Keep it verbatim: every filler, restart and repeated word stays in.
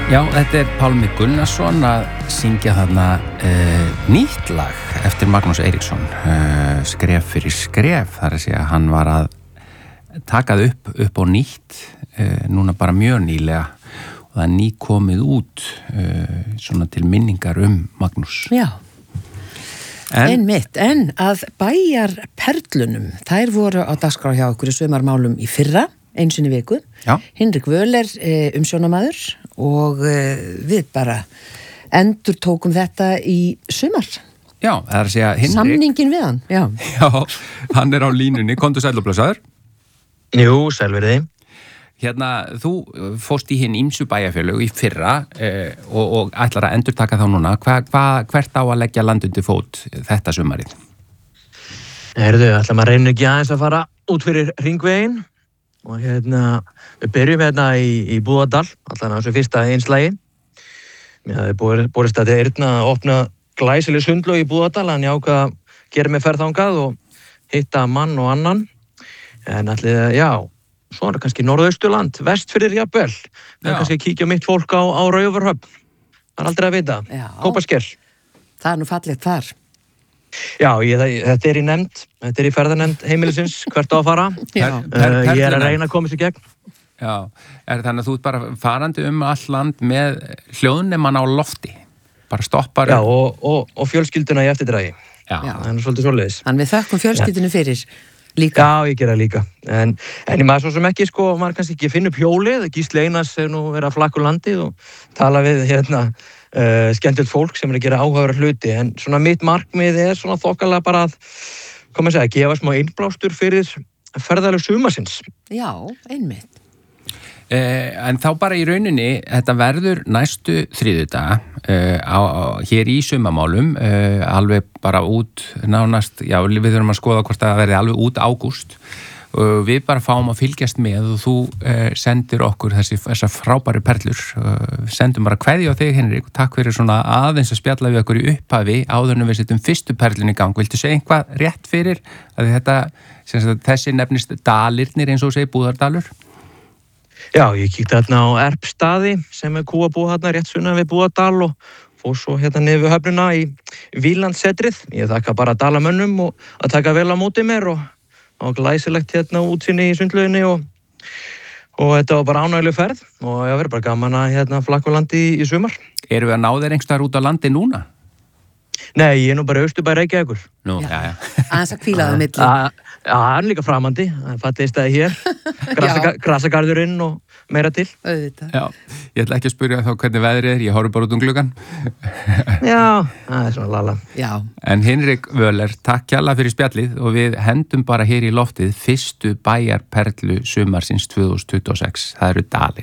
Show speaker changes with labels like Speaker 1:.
Speaker 1: Já, þetta er Pálmi Gunnarsson að syngja þarna uh, nýtt lag eftir Magnús Eiríksson, uh, skref fyrir skref, þar að segja hann var að taka það upp, upp á nýtt, uh, núna bara mjög nýlega og það er ný komið út uh, svona til minningar um Magnús.
Speaker 2: Já,
Speaker 1: en,
Speaker 2: einmitt, en að bæjarperlunum, þær voru á dagskrá hjá okkur í sumarmálum í fyrra, einu sinni viku.
Speaker 1: Já.
Speaker 2: Hinrik Völer eh, umsjónamaður og eh, við bara endur tókum þetta í sumar.
Speaker 1: Já, það er að segja Hinrik.
Speaker 2: Samningin við hann, já.
Speaker 1: Já, hann er á línunni, komdu sæll og blessaður.
Speaker 3: Jú, sæl verið.
Speaker 1: Hérna, þú fórst í hinn ýmsu bæjarfélög í fyrra eh, og, og ætlar að endurtaka þá núna. Hva, hva, hvert á að leggja land undir fót þetta sumarið?
Speaker 3: Herðu, ætla maður reynir ekki aðeins að fara út fyrir hringveginn og hérna, við byrjum hérna í, í Búðardal, allan á þessu fyrsta einslægi. Mér hafði borist að þetta að opna glæsileg sundlaug í Búðardal, en ég ákvað að gera mig ferð þangað og hitta mann og annan. En allir, já, svo er það kannski Norðausturland, Vestfirðir jafnvel. Það er kannski að kíkja mitt fólk á, á Raufarhöfn. Það er aldrei að vita. Kópasker.
Speaker 2: Það er nú fallegt þar.
Speaker 3: Já, ég, þetta er í nefnd, þetta er í ferðarnefnd heimilisins, hvert á að fara.
Speaker 2: Já.
Speaker 3: Uh, ég er að reyna að koma sér gegn.
Speaker 1: Já, er þannig að þú ert bara farandi um all land með hljóðnemann á lofti, bara stoppar.
Speaker 3: Já, og, og, og fjölskylduna í eftirdrægi.
Speaker 1: Já.
Speaker 2: Já.
Speaker 3: Það er svolítið svoleiðis.
Speaker 2: Þannig við þökkum fjölskyldinu fyrir líka.
Speaker 3: Já, ég gera líka. En, en ég maður svo sem ekki, sko, maður kannski ekki finna upp hjólið, Gísli Einars hefur nú verið að flakka úr landið og tala við, hérna, Uh, skemmtilegt fólk sem er að gera áhugaverða hluti, en svona mitt markmið er svona þokkalega bara að, koma að segja, gefa smá innblástur fyrir ferðaleg sumarsins.
Speaker 2: Já, einmitt.
Speaker 1: Eh, en þá bara í rauninni, þetta verður næstu þriðjudaga eh, á, á, hér í sumamálum, eh, alveg bara út nánast, já, við þurfum að skoða hvort það verði alveg út ágúst. Og við bara fáum að fylgjast með og þú eh, sendir okkur þessi, þessar frábæri perlur. Uh, sendum bara kveðju á þig, Hinrik, og takk fyrir svona aðeins að spjalla við okkur í upphafi áður en við setjum fyrstu perlun í gang. Viltu segja einhvað rétt fyrir að þetta, sagt, þessi nefnist dalirnir eins og segir Búðardalur?
Speaker 3: Já, ég kíkti hérna á Erpstaði sem er kúabúð hérna rétt sunnan við Búðardal og fór svo hérna niður við höfnuna í Vílandsetrið. Ég þakka bara dalamönnum og að taka vel á móti mér og og glæsilegt hérna útsinni í sundlauginni og, og þetta var bara ánægileg ferð og ég verið bara gaman að hérna flakka á landi í, í sumar.
Speaker 1: Erum við að ná þér einhverstaðar út á landi núna?
Speaker 3: Nei, ég er nú bara Austurbæ Reykjavíkur.
Speaker 1: Nú, já, já.
Speaker 2: Aðeins að hvíla það á milli.
Speaker 3: Já, hann er líka framandi, það fallið stæði hér, Grasa, grasagarðurinn og meira til.
Speaker 2: Auðvitað.
Speaker 1: Já, ég ætla ekki að spyrja þá hvernig veðrið er, ég horfi bara út um gluggan.
Speaker 3: Já, það er svona lala.
Speaker 2: Já.
Speaker 1: En Hinrik Völer, takk kjalla fyrir spjallið og við hendum bara hér í loftið fyrstu bæjarperlu sumarsins tvö þúsund tuttugu og sex, það eru dalir.